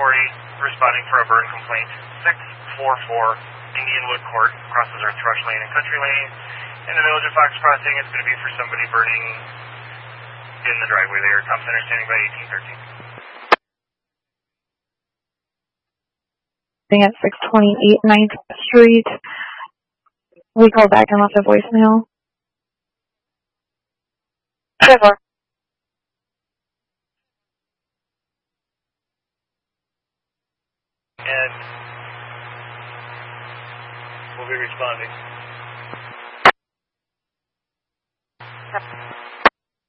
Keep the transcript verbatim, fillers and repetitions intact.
forty, responding for a burn complaint. six four four, Indianwood Court, crosses our Thrush Lane and Country Lane. In the village of Fox Crossing, it's going to be for somebody burning in the driveway there. Top Center standing by eighteen thirteen. At six twenty-eight ninth Street. We called back and left a voicemail. Trevor. And we'll be responding. Yep.